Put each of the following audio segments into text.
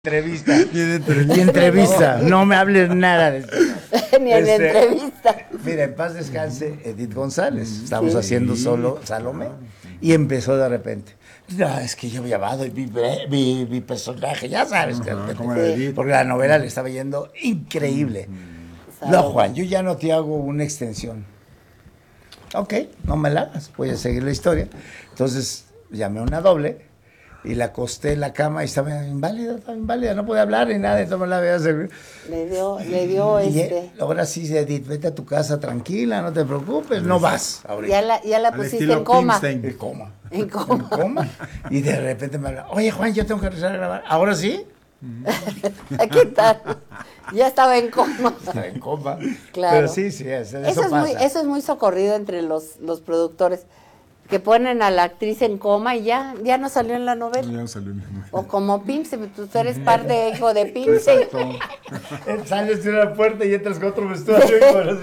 Entrevista. Ni entrevista. No me hables nada de eso. Ni en entrevista. Mira, en paz descanse Edith González. Estamos haciendo solo Salomé. Y empezó de repente. No, es que yo había llamado y mi personaje, ya sabes. Porque la novela le estaba yendo increíble. No, Juan, yo ya no te hago una extensión. Ok, no me la hagas. Voy a seguir la historia. Entonces llamé a una doble. Y la acosté en la cama y estaba inválida, no podía hablar ni nada, entonces me la veía servir. Le dio Ahora sí, Edith, vete a tu casa tranquila, no te preocupes, no vas ahorita. Ya la pusiste en coma. En coma. Y de repente me habla, oye Juan, yo tengo que regresar a grabar. ¿Ahora sí? ¿Qué tal? Ya estaba en coma. Estaba en coma. Claro. Pero sí, eso pasa. Eso es muy socorrido entre los productores. Que ponen a la actriz en coma y ya no salió en la novela. Ya no salió en la novela. O como Pimse, tú eres parte hijo de Pimse. Sales de una puerta y entras con otro vestuario.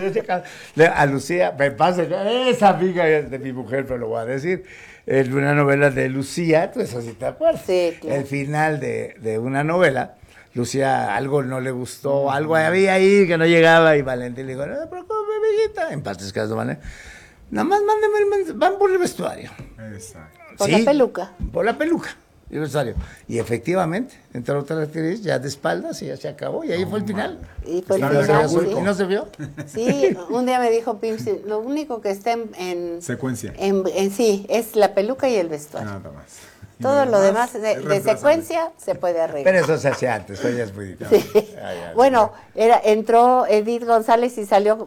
A Lucía, me pasa, esa amiga de mi mujer, pero lo voy a decir, en una novela de Lucía, tú eso sí te acuerdas. Sí, claro. El final de una novela, Lucía algo no le gustó, algo había ahí que no llegaba y Valentín le dijo, no te preocupes, amiguita, en paz descanse, ¿vale? Nada más mándeme van por el vestuario. Exacto. Por la peluca. Por la peluca y el vestuario. Y efectivamente, entró otra actriz ya de espaldas y ya se acabó. Y ahí fue el final. Y fue el final, sí. ¿Y no se vio? Sí, un día me dijo Pimsi, lo único que está en secuencia. Sí, es la peluca y el vestuario. Nada más. Todo lo demás de secuencia se puede arreglar. Pero eso se hacía antes, eso ya es muy difícil. Sí. Bueno, entró Edith González y salió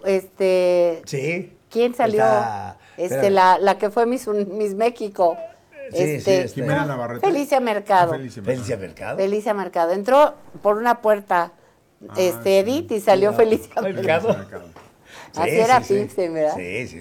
Sí. ¿Quién salió? La que fue Miss México. Jimena Navarrete. Felicia Mercado. Felicia Mercado. Entró por una puerta Edith y salió Felicia Mercado. Así era Pimse, ¿verdad?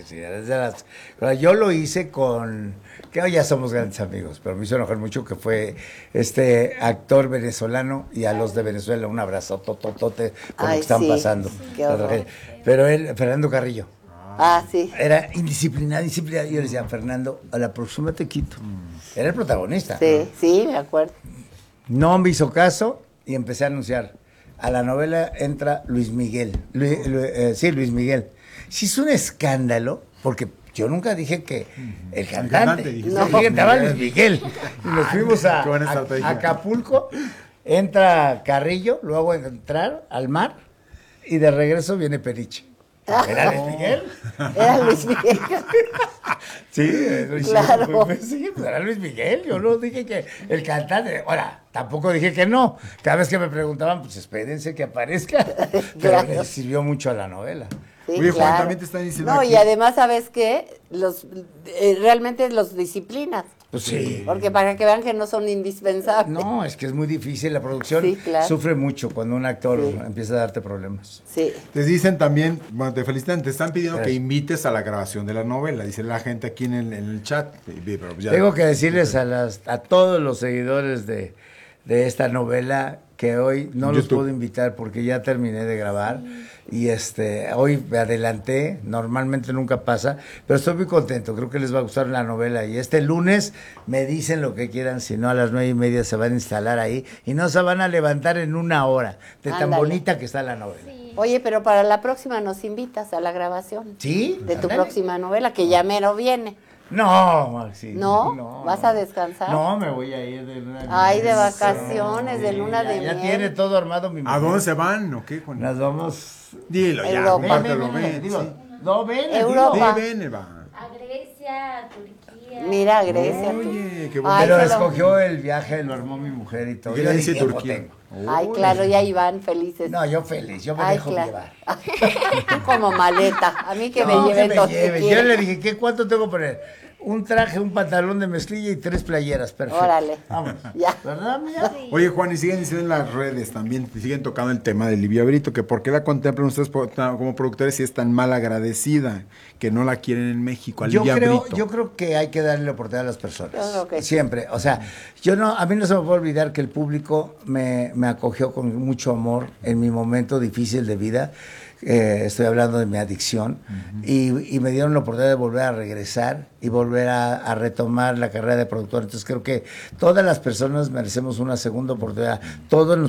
Sí. Yo lo hice que hoy ya somos grandes amigos, pero me hizo enojar mucho que fue este actor venezolano y a los de Venezuela un abrazo tototote por lo que están pasando. Qué horror. Pero él, Fernando Carrillo. Sí. Era indisciplinado. Yo le decía, Fernando, a la próxima te quito. Era el protagonista. Sí, me acuerdo. No me hizo caso y empecé a anunciar. A la novela entra Luis Miguel. Luis Miguel. Sí, es un escándalo, porque yo nunca dije que el cantante. Dije que entraba Luis Miguel. Y nos fuimos a Acapulco. Entra Carrillo, luego entrar al mar y de regreso viene Periche. ¿Era Luis Miguel? Era Luis Miguel. Sí, claro. Sí, pues era Luis Miguel. Yo no dije que el cantante. Ahora, tampoco dije que no. Cada vez que me preguntaban, pues espérense que aparezca. Pero le sirvió mucho a la novela. Sí, oye, Juan, también te están diciendo. No, aquí. y además, ¿sabes qué? Realmente los disciplinas. Pues sí. Porque para que vean que no son indispensables. No, es que es muy difícil. La producción sufre mucho cuando un actor empieza a darte problemas. Sí. Te dicen también, bueno, te felicitan, te están pidiendo que invites a la grabación de la novela. Dice la gente aquí en el chat. Tengo que decirles a todos los seguidores de esta novela que hoy no los puedo invitar porque ya terminé de grabar y hoy me adelanté, normalmente nunca pasa, pero estoy muy contento, creo que les va a gustar la novela y este lunes me dicen lo que quieran, si no a las 9:30 se van a instalar ahí y no se van a levantar en una hora de tan bonita que está la novela. Sí. Oye, pero para la próxima nos invitas a la grabación. ¿Sí? De tu próxima novela, que ya mero viene. No, Maxi. ¿No? ¿Vas a descansar? No, me voy a ir de luna de miel. Ay, de vacaciones, de luna de miel. Ya tiene todo armado mi mujer. ¿A dónde se van o qué, Juan? Nos vamos... Dilo ya, Europa. compártelo, Europa. Ven, va. A Grecia, a Turquía. Mira, a Grecia. Oye, qué bueno. Pero escogió el viaje, lo armó mi mujer y todo. Yo dije Turquía. Ay, claro, ya iban felices. No, yo feliz, yo me dejo llevar. Tú como maleta, a mí que me lleven donde Yo le dije, ¿cuánto tengo que poner? Un traje, un pantalón de mezclilla y 3 playeras, perfecto. Órale. Vamos. Ya. ¿Verdad, mía? Sí. Oye, Juan, y siguen diciendo en las redes también, siguen tocando el tema de Livia Brito, que por qué la contemplan ustedes como productores si es tan mal agradecida, que no la quieren en México, a Livia Brito. Yo creo que hay que darle la oportunidad a las personas. Yo creo que siempre. O sea, a mí no se me puede olvidar que el público me acogió con mucho amor en mi momento difícil de vida. estoy hablando de mi adicción, y me dieron la oportunidad de volver a regresar y volver a retomar la carrera de productor. Entonces creo que todas las personas merecemos una segunda oportunidad. Todos